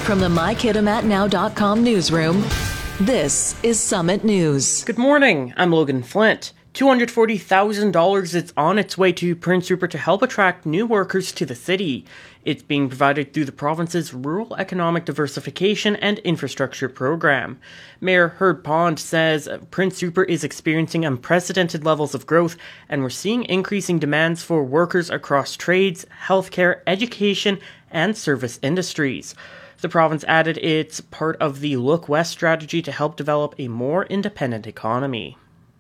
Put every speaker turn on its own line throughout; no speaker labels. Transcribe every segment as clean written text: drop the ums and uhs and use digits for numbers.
From the MyKitimatNow.com newsroom, this is Summit News.
Good morning, I'm Logan Flint. $240,000 is on its way to Prince Rupert to help attract new workers to the city. It's being provided through the province's Rural Economic Diversification and Infrastructure Program. Mayor Herb Pond says Prince Rupert is experiencing unprecedented levels of growth, and we're seeing increasing demands for workers across trades, healthcare, education, and service industries. The province added it's part of the Look West strategy to help develop a more independent economy.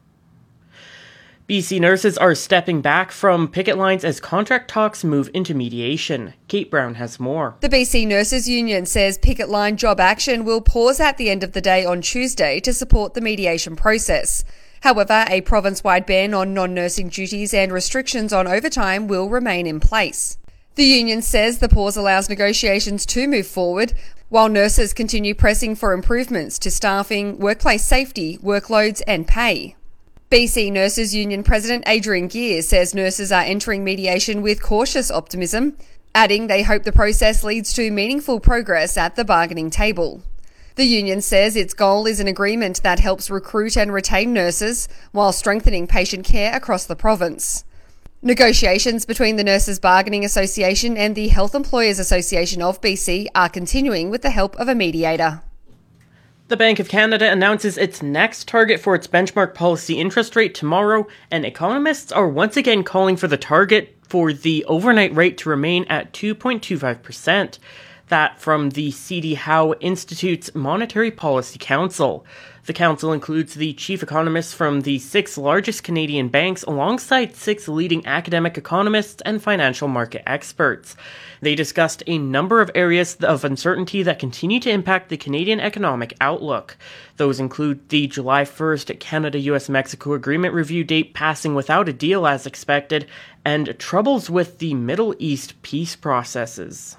BC nurses are stepping back from picket lines as contract talks move into mediation. Kate Brown has more.
The BC Nurses Union says picket line job action will pause at the end of the day on Tuesday to support the mediation process. However, a province-wide ban on non-nursing duties and restrictions on overtime will remain in place. The union says the pause allows negotiations to move forward, while nurses continue pressing for improvements to staffing, workplace safety, workloads and pay. BC Nurses Union President Adrian Gear says nurses are entering mediation with cautious optimism, adding they hope the process leads to meaningful progress at the bargaining table. The union says its goal is an agreement that helps recruit and retain nurses while strengthening patient care across the province. Negotiations between the Nurses Bargaining Association and the Health Employers Association of BC are continuing with the help of a mediator.
The Bank of Canada announces its next target for its benchmark policy interest rate tomorrow, and economists are once again calling for the target for the overnight rate to remain at 2.25%. That from the C.D. Howe Institute's Monetary Policy Council. The council includes the chief economists from the 6 largest Canadian banks alongside 6 leading academic economists and financial market experts. They discussed a number of areas of uncertainty that continue to impact the Canadian economic outlook. Those include the July 1st Canada-US-Mexico agreement review date passing without a deal as expected, and troubles with the Middle East peace processes.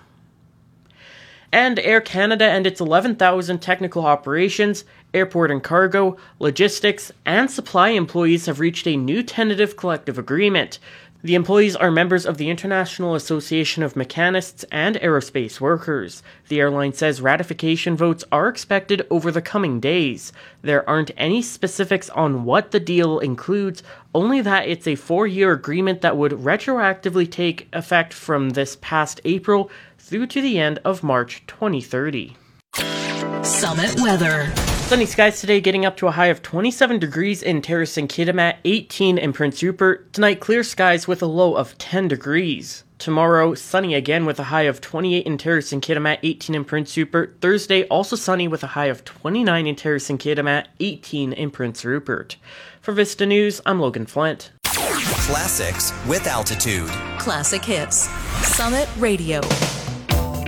And Air Canada and its 11,000 technical operations, airport and cargo, logistics, and supply employees have reached a new tentative collective agreement. The employees are members of the International Association of Mechanists and Aerospace Workers. The airline says ratification votes are expected over the coming days. There aren't any specifics on what the deal includes, only that it's a 4-year agreement that would retroactively take effect from this past April through to the end of March 2030.
Summit weather.
Sunny skies today, getting up to a high of 27 degrees in Terrace and Kitimat, 18 in Prince Rupert. Tonight, clear skies with a low of 10 degrees. Tomorrow, sunny again with a high of 28 in Terrace and Kitimat, 18 in Prince Rupert. Thursday, also sunny with a high of 29 in Terrace and Kitimat, 18 in Prince Rupert. For Vista News, I'm Logan Flint.
Classics with altitude.
Classic hits. Summit Radio.